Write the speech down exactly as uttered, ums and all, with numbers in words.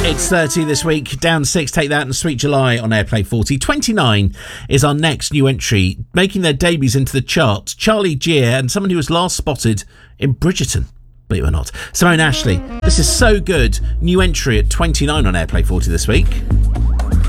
It's thirty this week, down six, Take That and Sweet July on Airplay forty. twenty-nine is our next new entry, making their debuts into the charts. Charlie Gear and someone who was last spotted in Bridgerton, believe it or not. Simone Ashley, this is So Good, new entry at twenty-nine on Airplay forty this week.